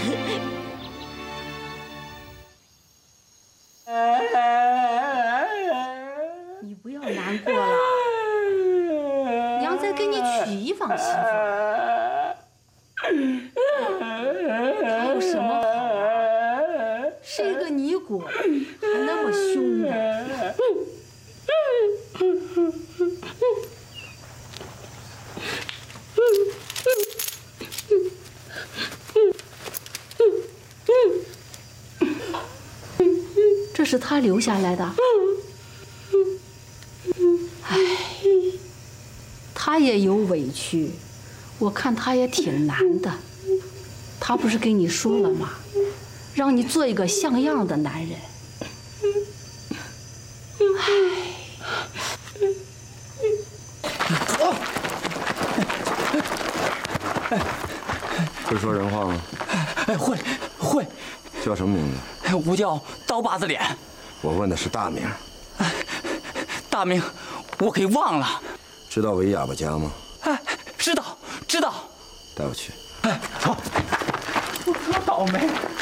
你不要难过了，娘再给你娶一房媳妇。还有什么好啊？谁个尼姑还那么凶呢？这是他留下来的。唉，他也有委屈，我看他也挺难的。他不是跟你说了吗？让你做一个像样的男人。 会说人话吗？ 会。 叫什么名字？ 我叫刀把子脸。 我问的是大名。 大名我给忘了。 知道韦哑巴家吗？ 知道。 带我去。 好。我倒霉。